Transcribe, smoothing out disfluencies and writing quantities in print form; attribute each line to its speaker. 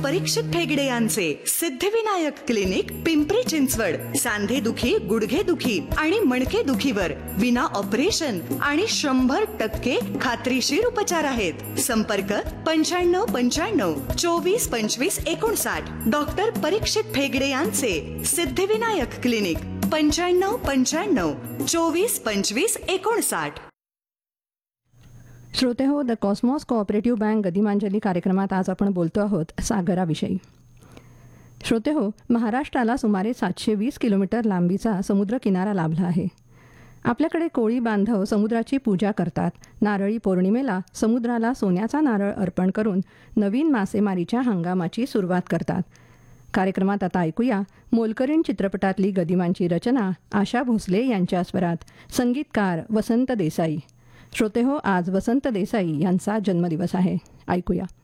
Speaker 1: परीक्षित ठेगडे यांचे सिद्धिविनायक क्लिनिक, पिंपरी चिंचवड. सांधे दुखी, गुडघे दुखी आणि मणके दुखीवर विना ऑपरेशन आणि 100% खात्रीशीर उपचार आहेत. संपर्क 9595 24 25 59. डॉक्टर परीक्षित ठेगडे यांचे सिद्धिविनायक क्लिनिक, 9595 24 25 59.
Speaker 2: श्रोते हो, द कॉस्मॉस कोऑपरेटिव्ह बँक गदिमांजली कार्यक्रमात आज आपण बोलतो आहोत सागराविषयी. श्रोते हो, महाराष्ट्राला सुमारे 720 किलोमीटर लांबीचा समुद्र किनारा लाभला आहे. आपल्याकडे कोळी बांधव समुद्राची पूजा करतात. नारळी पौर्णिमेला समुद्राला सोन्याचा नारळ अर्पण करून नवीन मासेमारीच्या हंगामाची सुरुवात करतात. कार्यक्रमात आता ऐकूया मोलकरीण चित्रपटातली गदिमांची रचना आशा भोसले यांच्या स्वरात, संगीतकार वसंत देसाई. श्रोते हो, आज वसंत देसाई यांचा जन्मदिवस आहे. ऐकूया.